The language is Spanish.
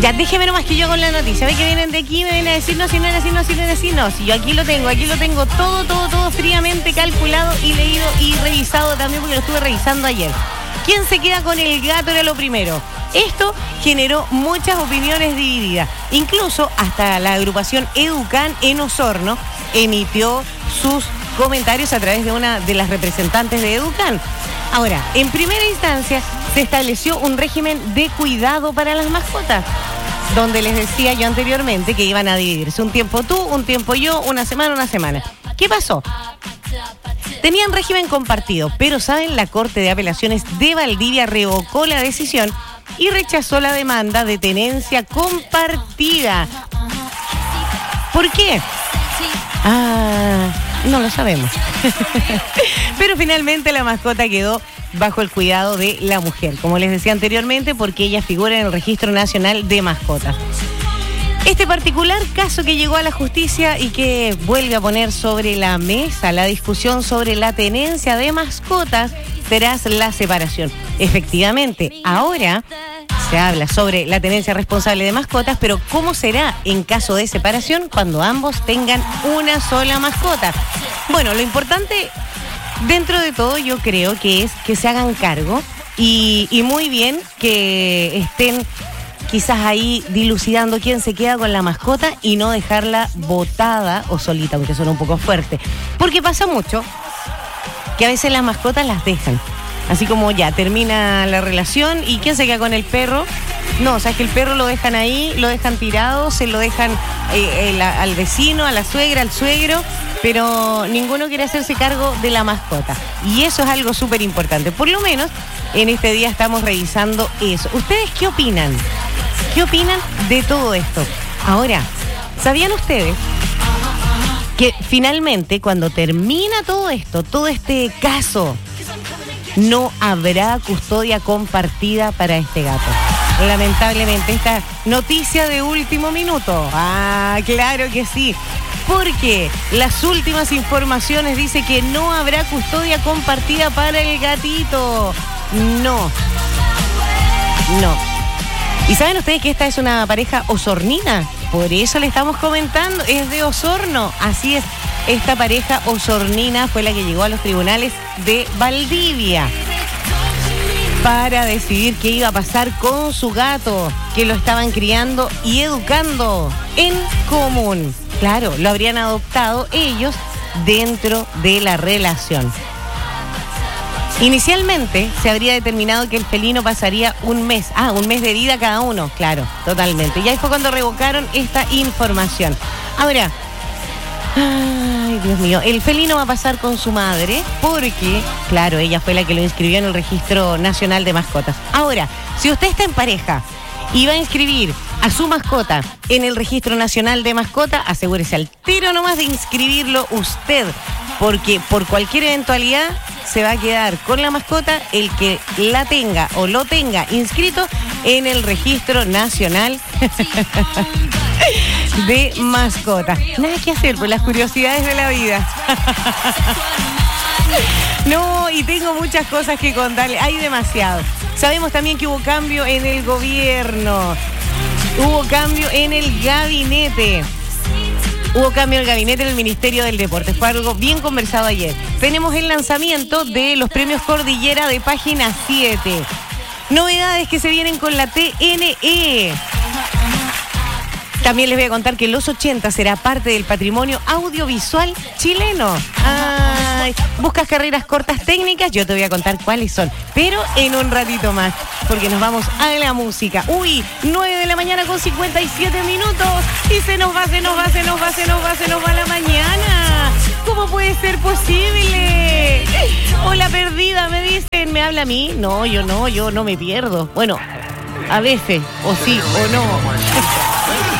Ya, déjeme nomás que yo con la noticia. Ve que vienen de aquí, me vienen a decir no, si no era así, no, si no era así, no. Si yo aquí lo tengo todo fríamente calculado y leído y revisado también porque lo estuve revisando ayer. ¿Quién se queda con el gato? Era lo primero. Esto generó muchas opiniones divididas. Incluso hasta la agrupación Educan en Osorno emitió sus comentarios a través de una de las representantes de Educan. Ahora, en primera instancia, se estableció un régimen de cuidado para las mascotas, donde les decía yo anteriormente que iban a dividirse un tiempo tú, un tiempo yo, una semana. ¿Qué pasó? Tenían régimen compartido, pero ¿saben? La Corte de Apelaciones de Valdivia revocó la decisión y rechazó la demanda de tenencia compartida. ¿Por qué? No lo sabemos. Pero finalmente la mascota quedó bajo el cuidado de la mujer, como les decía anteriormente, porque ella figura en el Registro Nacional de Mascotas. Este particular caso que llegó a la justicia y que vuelve a poner sobre la mesa la discusión sobre la tenencia de mascotas tras la separación. Efectivamente, ahora se habla sobre la tenencia responsable de mascotas, pero ¿cómo será en caso de separación cuando ambos tengan una sola mascota? Bueno, lo importante dentro de todo yo creo que es que se hagan cargo y muy bien que estén quizás ahí dilucidando quién se queda con la mascota y no dejarla botada o solita, aunque suena un poco fuerte. Porque pasa mucho que a veces las mascotas las dejan. Así como ya termina la relación y ¿quién se queda con el perro? No, o sea, es que el perro lo dejan ahí, lo dejan tirado, se lo dejan al vecino, a la suegra, al suegro, pero ninguno quiere hacerse cargo de la mascota. Y eso es algo súper importante. Por lo menos en este día estamos revisando eso. ¿Ustedes qué opinan? ¿Qué opinan de todo esto? Ahora, ¿sabían ustedes que finalmente cuando termina todo esto, todo este caso, no habrá custodia compartida para este gato? Lamentablemente, esta noticia de último minuto. Claro que sí. Porque las últimas informaciones dicen que no habrá custodia compartida para el gatito. No. ¿Y saben ustedes que esta es una pareja osornina? Por eso le estamos comentando, es de Osorno. Así es, esta pareja osornina fue la que llegó a los tribunales de Valdivia para decidir qué iba a pasar con su gato, que lo estaban criando y educando en común. Claro, lo habrían adoptado ellos dentro de la relación. Inicialmente se habría determinado que el felino pasaría un mes de vida cada uno, claro, totalmente. Y ahí fue cuando revocaron esta información. Ahora, ay, Dios mío, el felino va a pasar con su madre porque, claro, ella fue la que lo inscribió en el Registro Nacional de Mascotas. Ahora, si usted está en pareja y va a inscribir a su mascota en el Registro Nacional de Mascotas, asegúrese al tiro nomás de inscribirlo usted, porque por cualquier eventualidad se va a quedar con la mascota el que la tenga o lo tenga inscrito en el Registro Nacional de Mascotas. Nada que hacer por las curiosidades de la vida. No, y tengo muchas cosas que contarle. Hay demasiado. Sabemos también que hubo cambio en el gobierno. Hubo cambio en el gabinete. Hubo cambio en el gabinete en el Ministerio del Deporte. Fue algo bien conversado ayer. Tenemos el lanzamiento de los premios Cordillera de Página 7. Novedades que se vienen con la TNE. También les voy a contar que Los 80 será parte del patrimonio audiovisual chileno. ¿Buscas carreras cortas técnicas? Yo te voy a contar cuáles son, pero en un ratito más, porque nos vamos a la música. 9 de la mañana con 57 minutos y se nos va la mañana. ¿Cómo puede ser posible? Hola, perdida, me dicen. ¿Me habla a mí? No, yo no me pierdo. Bueno, a veces, o sí, o no.